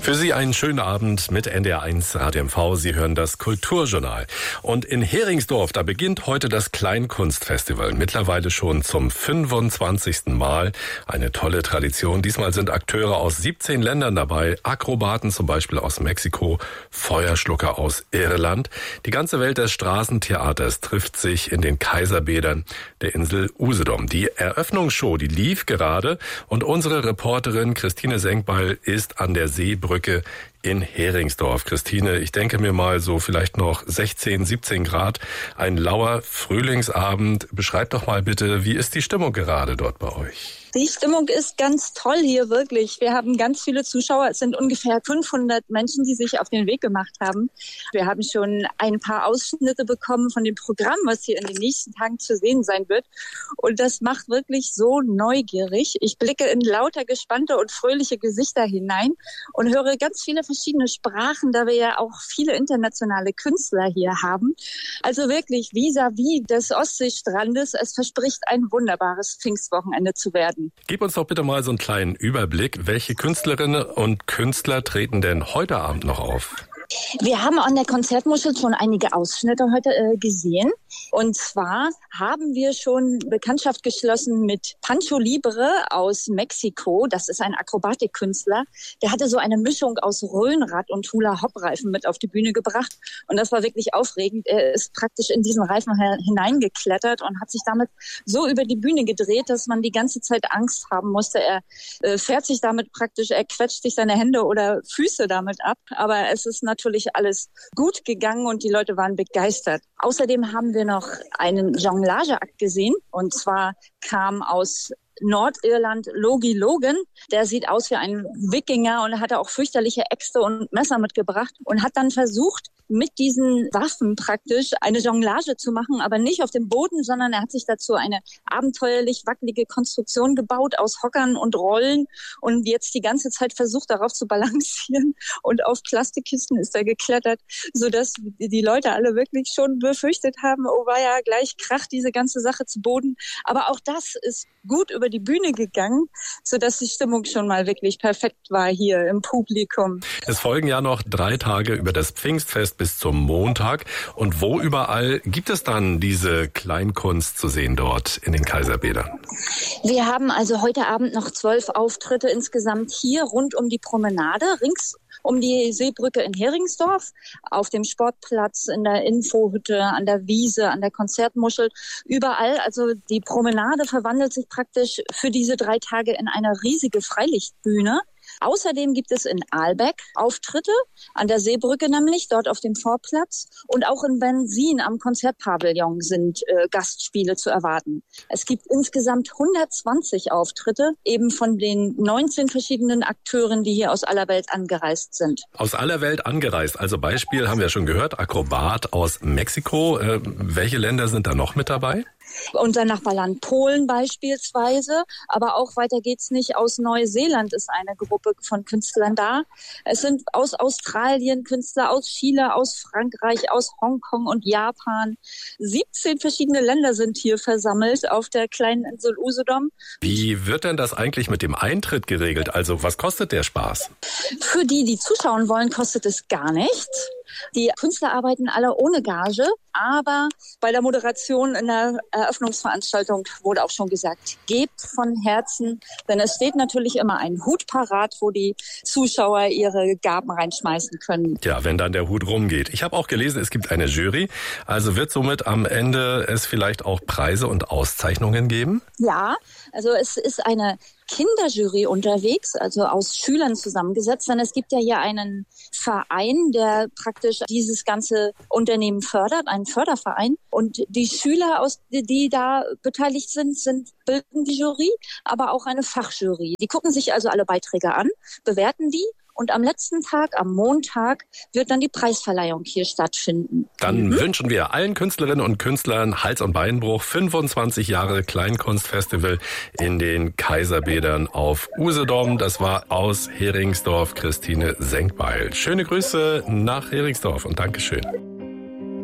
Für Sie einen schönen Abend mit NDR1 Radio MV. Sie hören das Kulturjournal. Und in Heringsdorf, da beginnt heute das Kleinkunstfestival. Mittlerweile schon zum 25. Mal. Eine tolle Tradition. Diesmal sind Akteure aus 17 Ländern dabei. Akrobaten zum Beispiel aus Mexiko, Feuerschlucker aus Irland. Die ganze Welt des Straßentheaters trifft sich in den Kaiserbädern der Insel Usedom. Die Eröffnungsshow, die lief gerade und unsere Reporterin Christine Senkbeil ist an der Seebrücke in Heringsdorf. Christine, ich denke mir mal so vielleicht noch 16, 17 Grad, ein lauer Frühlingsabend. Beschreib doch mal bitte, wie ist die Stimmung gerade dort bei euch? Die Stimmung ist ganz toll hier, wirklich. Wir haben ganz viele Zuschauer. Es sind ungefähr 500 Menschen, die sich auf den Weg gemacht haben. Wir haben schon ein paar Ausschnitte bekommen von dem Programm, was hier in den nächsten Tagen zu sehen sein wird. Und das macht wirklich so neugierig. Ich blicke in lauter gespannte und fröhliche Gesichter hinein und höre ganz viele verschiedene Sprachen, da wir ja auch viele internationale Künstler hier haben. Also wirklich vis-à-vis des Ostseestrandes. Es verspricht ein wunderbares Pfingstwochenende zu werden. Gib uns doch bitte mal so einen kleinen Überblick. Welche Künstlerinnen und Künstler treten denn heute Abend noch auf? Wir haben an der Konzertmuschel schon einige Ausschnitte heute gesehen. Und zwar haben wir schon Bekanntschaft geschlossen mit Pancho Libre aus Mexiko. Das ist ein Akrobatikkünstler. Der hatte so eine Mischung aus Röhnrad und Hula-Hop-Reifen mit auf die Bühne gebracht. Und das war wirklich aufregend. Er ist praktisch in diesen Reifen hineingeklettert und hat sich damit so über die Bühne gedreht, dass man die ganze Zeit Angst haben musste. Er fährt sich damit praktisch, er quetscht sich seine Hände oder Füße damit ab. Aber es ist natürlich alles gut gegangen und die Leute waren begeistert. Außerdem haben wir noch einen Jonglageakt gesehen. Und zwar kam aus Nordirland Logie Logan. Der sieht aus wie ein Wikinger und hatte auch fürchterliche Äxte und Messer mitgebracht und hat dann versucht, mit diesen Waffen praktisch eine Jonglage zu machen, aber nicht auf dem Boden, sondern er hat sich dazu eine abenteuerlich wackelige Konstruktion gebaut aus Hockern und Rollen und jetzt die ganze Zeit versucht, darauf zu balancieren und auf Plastikkisten ist er geklettert, sodass die Leute alle wirklich schon befürchtet haben, oh weia, gleich kracht diese ganze Sache zu Boden. Aber auch das ist gut über die Bühne gegangen, sodass die Stimmung schon mal wirklich perfekt war hier im Publikum. Es folgen ja noch 3 Tage über das Pfingstfest bis zum Montag. Und wo überall gibt es dann diese Kleinkunst zu sehen dort in den Kaiserbädern? Wir haben also heute Abend noch 12 Auftritte insgesamt hier rund um die Promenade, rings um die Seebrücke in Heringsdorf, auf dem Sportplatz, in der Infohütte, an der Wiese, an der Konzertmuschel, überall. Also die Promenade verwandelt sich praktisch für diese 3 Tage in eine riesige Freilichtbühne. Außerdem gibt es in Aalbeck Auftritte, an der Seebrücke nämlich, dort auf dem Vorplatz. Und auch in Benzin am Konzertpavillon sind Gastspiele zu erwarten. Es gibt insgesamt 120 Auftritte, eben von den 19 verschiedenen Akteuren, die hier aus aller Welt angereist sind. Aus aller Welt angereist, also Beispiel haben wir schon gehört, Akrobat aus Mexiko. Welche Länder sind da noch mit dabei? Unser Nachbarland Polen beispielsweise, aber auch weiter geht's nicht. Aus Neuseeland ist eine Gruppe von Künstlern da. Es sind aus Australien Künstler, aus Chile, aus Frankreich, aus Hongkong und Japan. 17 verschiedene Länder sind hier versammelt auf der kleinen Insel Usedom. Wie wird denn das eigentlich mit dem Eintritt geregelt? Also was kostet der Spaß? Für die, die zuschauen wollen, kostet es gar nichts. Die Künstler arbeiten alle ohne Gage, aber bei der Moderation in der Eröffnungsveranstaltung wurde auch schon gesagt, gebt von Herzen, denn es steht natürlich immer ein Hut parat, wo die Zuschauer ihre Gaben reinschmeißen können. Ja, wenn dann der Hut rumgeht. Ich habe auch gelesen, es gibt eine Jury, also wird somit am Ende es vielleicht auch Preise und Auszeichnungen geben? Ja, also es ist eine Kinderjury unterwegs, also aus Schülern zusammengesetzt, denn es gibt ja hier einen Verein, der praktisch dieses ganze Unternehmen fördert, einen Förderverein. Und die Schüler, die da beteiligt sind, bilden die Jury, aber auch eine Fachjury. Die gucken sich also alle Beiträge an, bewerten die. Und am letzten Tag, am Montag, wird dann die Preisverleihung hier stattfinden. Dann wünschen wir allen Künstlerinnen und Künstlern Hals- und Beinbruch, 25 Jahre Kleinkunstfestival in den Kaiserbädern auf Usedom. Das war aus Heringsdorf Christine Senkbeil. Schöne Grüße nach Heringsdorf und Dankeschön.